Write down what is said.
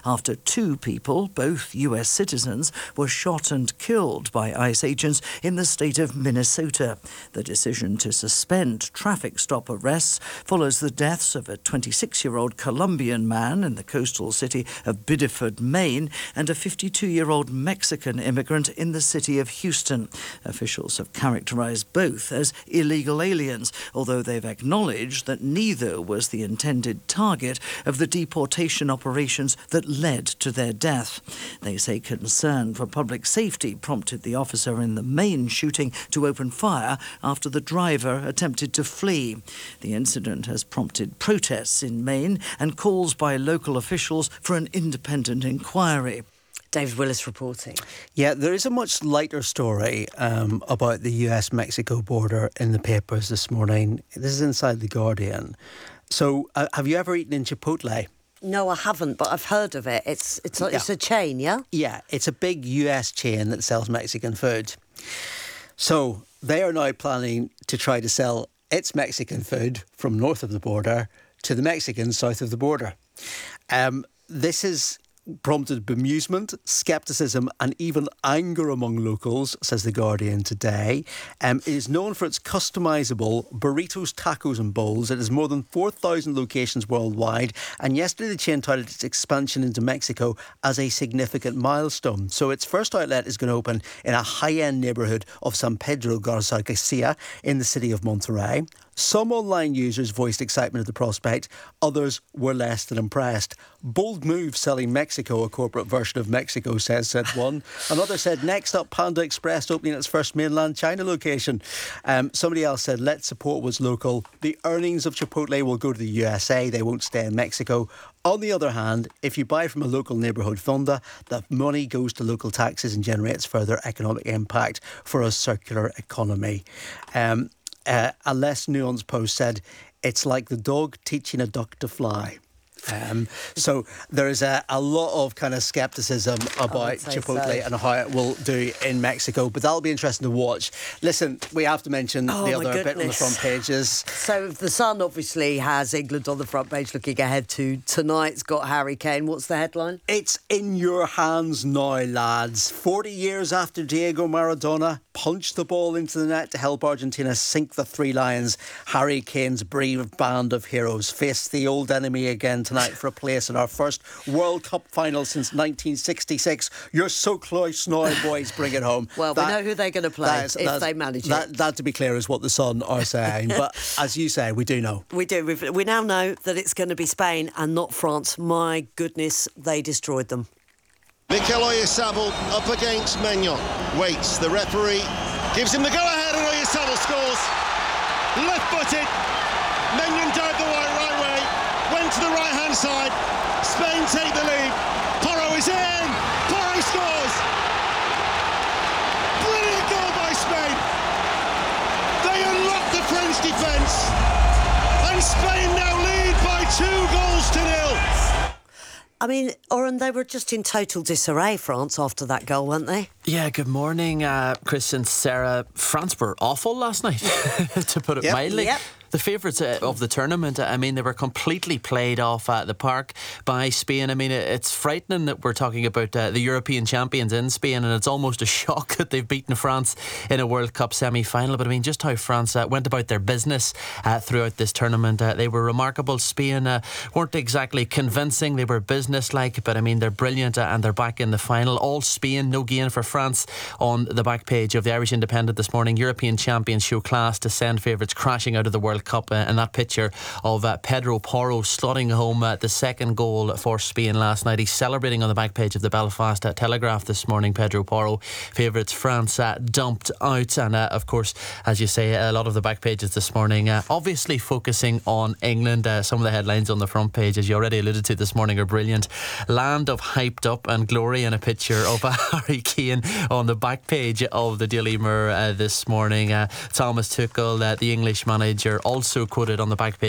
after 2 people, both US citizens, were shot and killed by ICE agents in the state of Minnesota. The decision to suspend traffic stop arrests follows the deaths of a 26-year-old Colombian man in the coastal city of Biddeford, Maine, and a 52-year-old Mexican immigrant in the city of Houston. Officials have characterized both as illegal aliens, although they've acknowledged that neither was the intended target of the deportation operations that led to their death. They say concern for public safety prompted the officer in the Maine shooting to open fire after the driver attempted to flee. The incident has prompted protests in Maine and calls by local officials for an independent inquiry. David Willis reporting. Yeah, there is a much lighter story about the US-Mexico border in the papers this morning. This is inside The Guardian. So, have you ever eaten in Chipotle? No, I haven't, but I've heard of it. It's a chain, yeah? Yeah, it's a big US chain that sells Mexican food. So, they are now planning to try to sell its Mexican food from north of the border to the Mexicans south of the border. This is prompted bemusement, scepticism and even anger among locals, says The Guardian today. It is known for its customisable burritos, tacos and bowls. It has more than 4,000 locations worldwide, and yesterday the chain touted its expansion into Mexico as a significant milestone. So its first outlet is going to open in a high-end neighbourhood of San Pedro Garza Garcia in the city of Monterrey. Some online users voiced excitement at the prospect, others were less than impressed. Bold move selling Mexico, a corporate version of Mexico, said one. Another said, next up, Panda Express opening its first mainland China location. Somebody else said, let's support what's local. The earnings of Chipotle will go to the USA, they won't stay in Mexico. On the other hand, if you buy from a local neighbourhood fonda, the money goes to local taxes and generates further economic impact for a circular economy. A less nuanced post said, it's like the dog teaching a duck to fly. So there is a lot of kind of scepticism about Chipotle and how it will do in Mexico, but that'll be interesting to watch. Listen, we have to mention the other bit on the front pages. So The Sun obviously has England on the front page looking ahead to tonight's got Harry Kane. What's the headline? It's in your hands now, lads. 40 years after Diego Maradona punched the ball into the net to help Argentina sink the Three Lions, Harry Kane's brave band of heroes face the old enemy again tonight for a place in our first World Cup final since 1966. You're so close now, boys, bring it home. Well, we know who they're going to play if they manage it. That, to be clear, is what The Sun are saying. But as you say, we do know. We do. We now know that it's going to be Spain and not France. My goodness, they destroyed them. Mikel Oyarzabal up against Maignan. Waits. The referee gives him the go-ahead and Oyarzabal scores. Left-footed. Maignan dived the right way. Went to the right-hand side. Spain take the lead. Porro is in. Porro scores. Brilliant goal by Spain. They unlock the French defence. And Spain now lead by 2-0. I mean, Oren, they were just in total disarray, France, after that goal, weren't they? Yeah, good morning, Chris and Sarah. France were awful last night, to put it mildly. Yep. The favourites of the tournament, I mean, they were completely played off at the park by Spain. I mean, it's frightening that we're talking about the European champions in Spain, and it's almost a shock that they've beaten France in a World Cup semi-final. But I mean, just how France went about their business throughout this tournament. They were remarkable. Spain weren't exactly convincing. They were business-like, but I mean, they're brilliant and they're back in the final. All Spain, no gain for France on the back page of the Irish Independent this morning. European champions show class to send favourites crashing out of the World Cup, and that picture of Pedro Porro slotting home the second goal for Spain last night. He's celebrating on the back page of the Belfast Telegraph this morning. Pedro Porro, favourites France dumped out, and of course, as you say, a lot of the back pages this morning obviously focusing on England. Some of the headlines on the front page, as you already alluded to this morning, are brilliant. Land of hyped up and glory, and a picture of Harry Kane on the back page of the Daily Mirror this morning. Thomas Tuchel, the English manager, also quoted on the back page